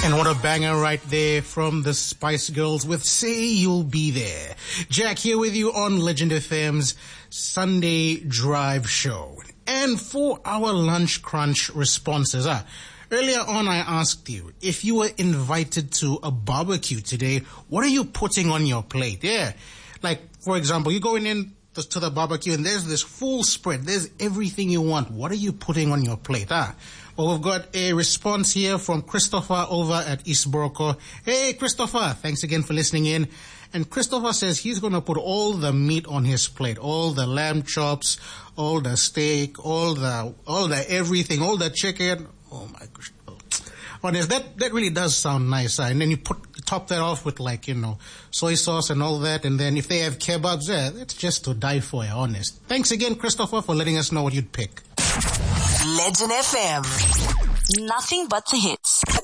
And what a banger right there from the Spice Girls with Say You'll Be There. Jack here with you on Legend FM's Sunday Drive Show. And for our lunch crunch responses, earlier on I asked you, if you were invited to a barbecue today, what are you putting on your plate? Yeah. Like, for example, you're going in to the barbecue and there's this full spread. There's everything you want. What are you putting on your plate? Well, we've got a response here from Christopher over at East Boroko. Hey, Christopher, thanks again for listening in. And Christopher says he's going to put all the meat on his plate, all the lamb chops, all the steak, all the everything, all the chicken. Oh my gosh. Honest, that really does sound nice. And then you top that off with soy sauce and all that. And then if they have kebabs, that's just to die for, honest. Thanks again, Christopher, for letting us know what you'd pick. Legend FM. Nothing but the hits.